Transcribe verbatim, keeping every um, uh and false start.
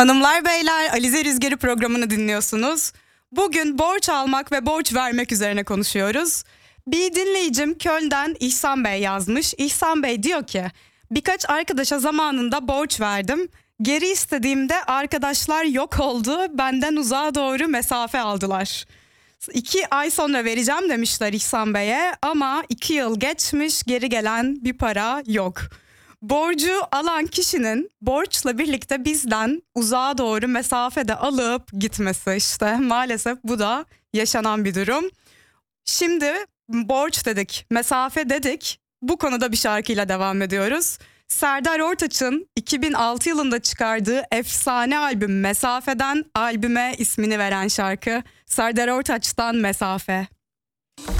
Hanımlar beyler, Alize Rüzgarı programını dinliyorsunuz. Bugün borç almak ve borç vermek üzerine konuşuyoruz. Bir dinleyicim Köln'den İhsan Bey yazmış. İhsan Bey diyor ki, birkaç arkadaşa zamanında borç verdim. Geri istediğimde arkadaşlar yok oldu, benden uzağa doğru mesafe aldılar. İki ay sonra vereceğim demişler İhsan Bey'e ama iki yıl geçmiş, geri gelen bir para yok. Borcu alan kişinin borçla birlikte bizden uzağa doğru mesafede alıp gitmesi, işte maalesef bu da yaşanan bir durum. Şimdi borç dedik, mesafe dedik. Bu konuda bir şarkıyla devam ediyoruz. Serdar Ortaç'ın iki bin altı yılında çıkardığı efsane albüm Mesafe'den albüme ismini veren şarkı. Serdar Ortaç'tan Mesafe.